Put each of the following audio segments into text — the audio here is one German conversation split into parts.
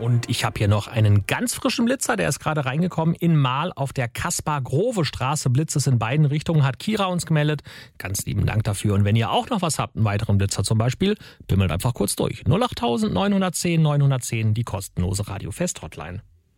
Und ich habe hier noch einen ganz frischen Blitzer, der ist gerade reingekommen. In Marl auf der Kaspar-Grove-Straße. Blitz es in beiden Richtungen, hat Kira uns gemeldet. Ganz lieben Dank dafür. Und wenn ihr auch noch was habt, einen weiteren Blitzer zum Beispiel, bimmelt einfach kurz durch. 08000 910 910, die kostenlose Radio-Fest-Hotline.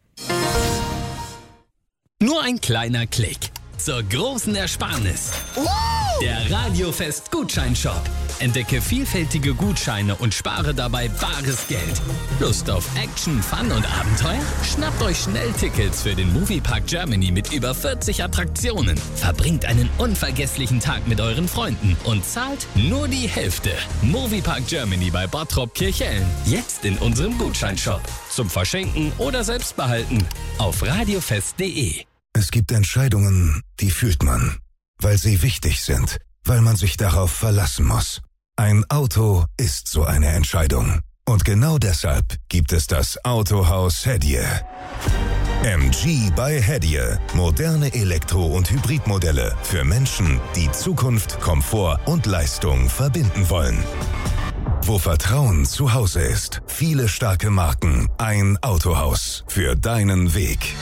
Nur ein kleiner Klick zur großen Ersparnis. Der Radio-Fest-Gutscheinshop. Entdecke vielfältige Gutscheine und spare dabei bares Geld. Lust auf Action, Fun und Abenteuer? Schnappt euch schnell Tickets für den Moviepark Germany mit über 40 Attraktionen. Verbringt einen unvergesslichen Tag mit euren Freunden und zahlt nur die Hälfte. Moviepark Germany bei Bottrop Kirchhellen. Jetzt in unserem Gutscheinshop. Zum Verschenken oder selbst behalten. Auf radiofest.de. Es gibt Entscheidungen, die fühlt man, weil sie wichtig sind, weil man sich darauf verlassen muss. Ein Auto ist so eine Entscheidung. Und genau deshalb gibt es das Autohaus Hedje. MG bei Hedje. Moderne Elektro- und Hybridmodelle für Menschen, die Zukunft, Komfort und Leistung verbinden wollen. Wo Vertrauen zu Hause ist, viele starke Marken, ein Autohaus für deinen Weg.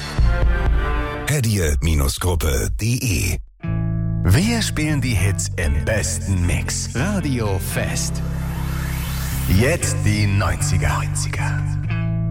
Hedje-Gruppe.de. Wir spielen die Hits im besten Mix. Radio Fest. Jetzt die 90er.